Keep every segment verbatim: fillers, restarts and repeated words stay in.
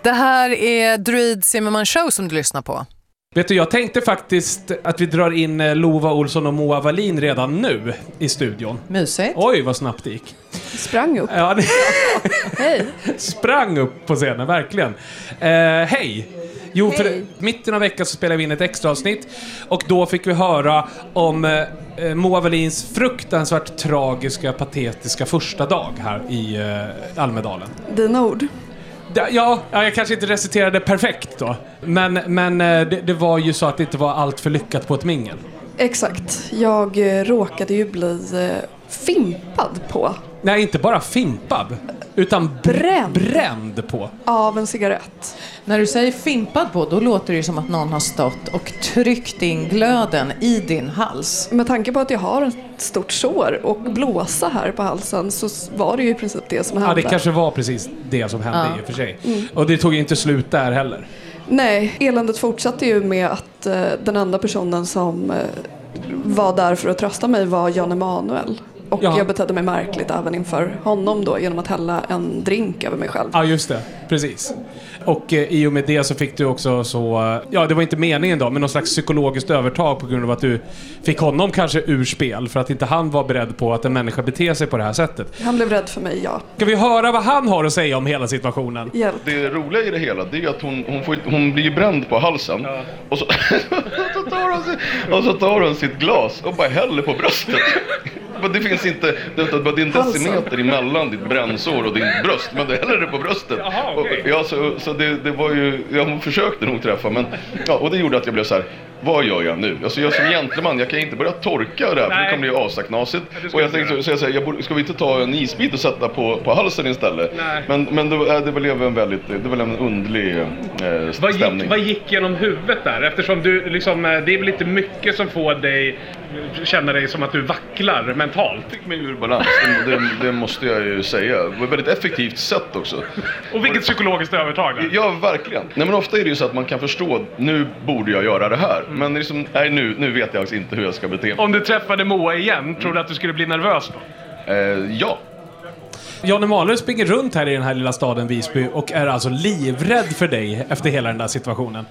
Det här är Druid Zimmerman Show som du lyssnar på. Vet du, jag tänkte faktiskt att vi drar in Lova Olsson och Moa Wallin redan nu i studion. Mysigt. Oj, vad snabbt det gick. Sprang upp. Ja, det... Hej. Sprang upp på scenen, verkligen. Eh, hej. Jo, Hej. för mitten av veckan så spelade vi in ett extra avsnitt. Och då fick vi höra om eh, Moa Wallins fruktansvärt tragiska, patetiska första dag här i eh, Almedalen. Dina ord. Ja, ja, jag kanske inte reciterade perfekt då. Men, men det, det var ju så att det inte var allt för lyckat på ett mingel. Exakt. Jag eh, råkade ju bli eh, fimpad på Nej, inte bara fimpad, utan Bränd. bränd på. av en cigarett. När du säger fimpad på, då låter det ju som att någon har stått och tryckt in glöden i din hals. Med tanke på att jag har ett stort sår och blåsa här på halsen så var det ju i princip det som hände. Ja, det kanske var precis det som hände Ja. i och för sig. Mm. Och det tog ju inte slut där heller. Nej, eländet fortsatte ju med att eh, den enda personen som eh, var där för att trösta mig var Jan Emanuel. Och Ja. jag betedde mig märkligt även inför honom då genom att hälla en drink över mig själv. Ja, just det. Precis. Och eh, i och med det så fick du också så... eh, Ja, det var inte meningen då, men någon slags psykologiskt övertag på grund av att du fick honom kanske ur spel för att inte han var beredd på att en människa beter sig på det här sättet. Han blev rädd för mig, ja. Ska vi höra vad han har att säga om hela situationen? Hjälp. Det roliga i det hela, det är att hon, hon, får, hon blir ju bränd på halsen. Ja. Och, så, så tar hon sitt, och så tar hon sitt glas och bara häller på bröstet. Men det finns inte, det är en decimeter emellan ditt brännsår och din bröst, men det häller det på bröstet. Jaha, okej. Och, ja, så, så det, det var ju, ja, hon försökte nog träffa, men ja, och det gjorde att jag blev så här: vad gör jag nu? Alltså jag som gentleman, jag kan inte börja torka det här, för det kommer bli asaknasigt. Och jag tänkte så, så jag säger, jag borde, ska vi inte ta en isbit och sätta på, på halsen istället? Nej. Men, men det, äh, det blev en väldigt, det var en underlig eh, Vad stämning. gick, vad gick genom huvudet där? Eftersom du liksom, det är väl lite mycket som får dig känna dig som att du vacklar mentalt. Fick mig ur balans, det, det, det måste jag ju säga. Det var ett väldigt effektivt sätt också. Och vilket psykologiskt övertag där. Ja, verkligen. Nej, men ofta är det ju så att man kan förstå, nu borde jag göra det här. Men liksom, nej, nu, nu vet jag alltså inte hur jag ska bete mig. Om du träffade Moa igen, tror du att du skulle bli nervös då? Eh, ja. Jan Emanuel springer runt här i den här lilla staden Visby och är alltså livrädd för dig efter hela den där situationen.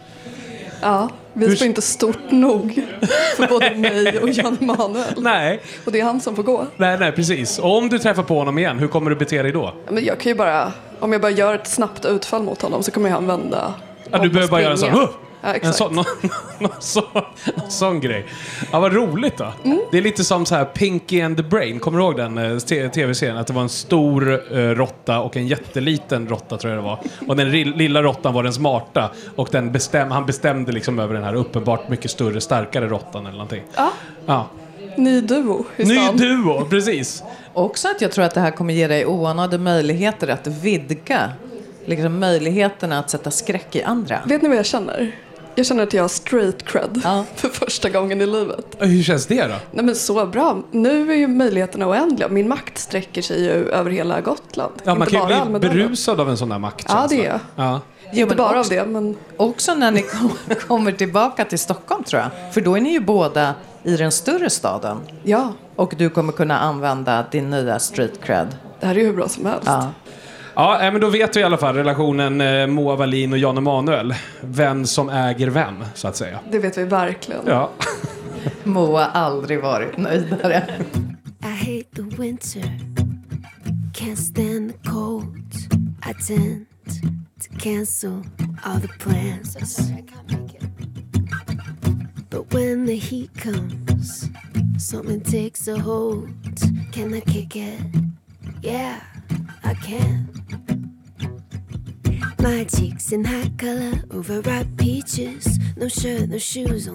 Ja, Visby är inte stort nog för både mig och Jan Emanuel. Nej, Och det är han som får gå. nej, nej, precis. Och om du träffar på honom igen, hur kommer du bete dig då? Men jag kan ju bara, om jag bara gör ett snabbt utfall mot honom så kommer han vända. Ja, om du och behöver bara göra en sån, springa. huh! Ja, En exakt. sån, någon, någon, sån, någon sån grej. Ja, vad roligt då. Mm. Det är lite som så här Pinky and the Brain. Kommer du ihåg den eh, t- tv-serien? Att det var en stor eh, råtta och en jätteliten råtta, tror jag det var. Och den ri- lilla råttan var den smarta. Och den bestäm- han bestämde liksom över den här uppenbart mycket större, starkare råttan eller någonting. Ja, Ja. ny duo i Ny stan. duo, precis. Också att jag tror att det här kommer ge dig oanade möjligheter att vidga liksom möjligheterna att sätta skräck i andra. Vet ni vad jag känner? Jag känner att jag har straight cred Ja. för första gången i livet. Hur känns det då? Nej men så bra. Nu är ju möjligheterna oändliga. Min makt sträcker sig ju över hela Gotland. Ja, man Inte kan bara ju bli Almedalen. berusad av en sån där maktkänsla. Ja, det är jag. Ja. Jo, Inte men bara också, av det, men också när ni kom, kommer tillbaka till Stockholm, tror jag. För då är ni ju båda i den större staden. ja, Och du kommer kunna använda din nya street cred. det här är ju hur bra som helst. Ja. Ja, men då vet vi i alla fall relationen eh, Moa Wallin och Jan Emanuel. Vem som äger vem, så att säga. Det vet vi verkligen. Ja. Moa aldrig varit nöjdare. I hate the winter, can't stand the cold. I tend to cancel all the plans. I'm sorry, I can't make it. But when the heat comes, something takes a hold. Can I kick it? Yeah, I can. My cheeks in hot color, overripe peaches. No shirt, no shoes on.